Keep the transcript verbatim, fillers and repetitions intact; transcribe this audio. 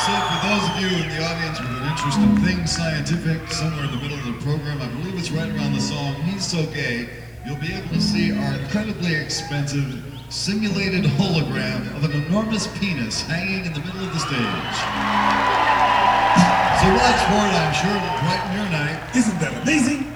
also, for those of you in the audience with an interest in things scientific, somewhere in the middle of the program, I believe it's right around the song He's So Gay, you'll be able to see our incredibly expensive simulated hologram of an enormous penis hanging in the middle of the stage. So watch for it, I'm sure it'll brighten your night. Isn't that amazing?